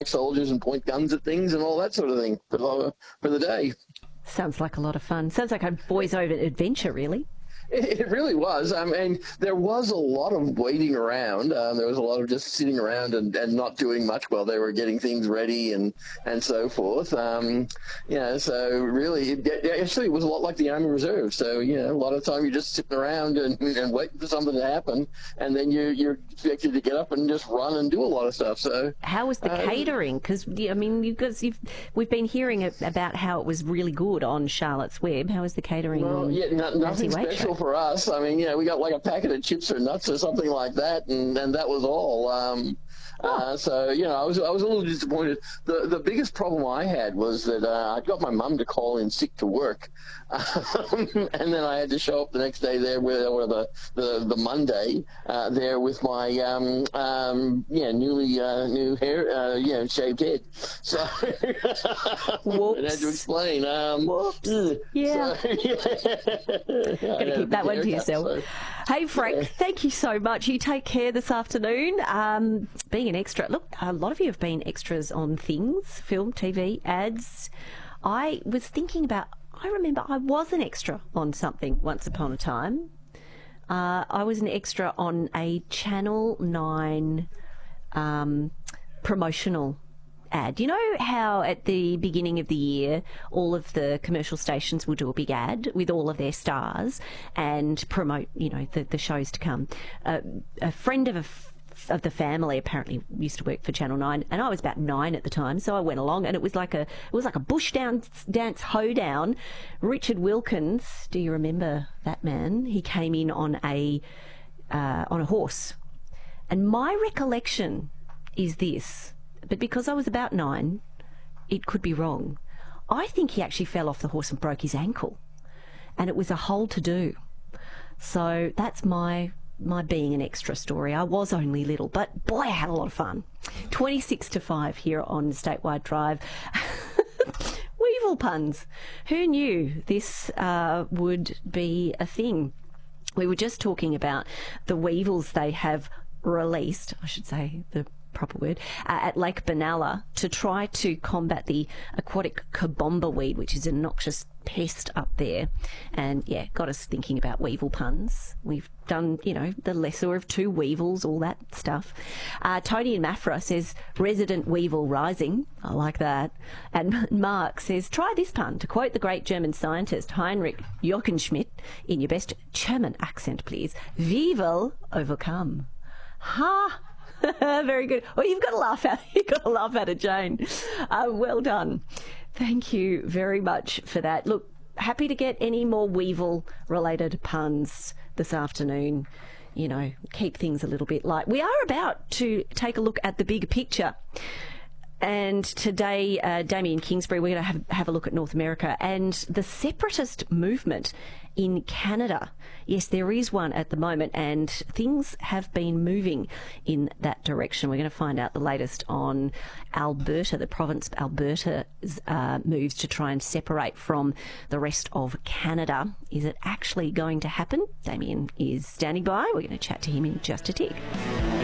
like soldiers and point guns at things and all that sort of thing for the day. Sounds like a lot of fun. Sounds like a boys' over adventure, really. It really was. I mean, there was a lot of waiting around. There was a lot of just sitting around and not doing much while they were getting things ready and so forth. So really, it was a lot like the Army Reserve. So, a lot of the time you're just sitting around and waiting for something to happen, and then you're expected to get up and just run and do a lot of stuff. So how was the catering? Because, we've been hearing about how it was really good on Charlotte's Web. How was the catering? Well, nothing special for us. I mean, we got like a packet of chips or nuts or something like that, and that was all. So, I was a little disappointed. The biggest problem I had was that I got my mum to call in sick to work, and then I had to show up the next day there or the Monday there with my new hair, shaved head. So Whoops. I had to explain. Whoops. Yeah. Gotta keep that one to yourself. So. Hey, Frank, thank you so much. You take care this afternoon. Being an extra, look, a lot of you have been extras on things, film, TV, ads. I was thinking about, I remember I was an extra on something once upon a time. I was an extra on a Channel 9 promotional ad. You know how at the beginning of the year all of the commercial stations will do a big ad with all of their stars and promote, the shows to come. A friend of the family apparently used to work for Channel 9, and I was about 9 at the time, so I went along, and it was like a bush dance hoedown. Richard Wilkins, do you remember that man? He came in on a horse, and my recollection is this, but because I was about 9, it could be wrong. I think he actually fell off the horse and broke his ankle, and it was a whole to-do. So that's my being an extra story. I was only little, but boy, I had a lot of fun. 26 to 5 here on Statewide Drive. Weevil puns. Who knew this would be a thing? We were just talking about the weevils they have released, I should say the proper word, at Lake Benalla to try to combat the aquatic kabomba weed, which is a noxious pest up there. And yeah, got us thinking about weevil puns. We've done, the lesser of two weevils, all that stuff. Tony in Maffra says, resident weevil rising. I like that. And Mark says, try this pun. To quote the great German scientist Heinrich Jochen-Schmidt, in your best German accent, please. We will overcome. Ha! Very good. Well, you've got to laugh at it, Jane. Well done. Thank you very much for that. Look, happy to get any more weevil-related puns this afternoon. Keep things a little bit light. We are about to take a look at the bigger picture. And today, Damien Kingsbury, we're going to have a look at North America and the separatist movement in Canada. Yes, there is one at the moment, and things have been moving in that direction. We're going to find out the latest on Alberta, the province of Alberta's moves to try and separate from the rest of Canada. Is it actually going to happen? Damien is standing by. We're going to chat to him in just a tick.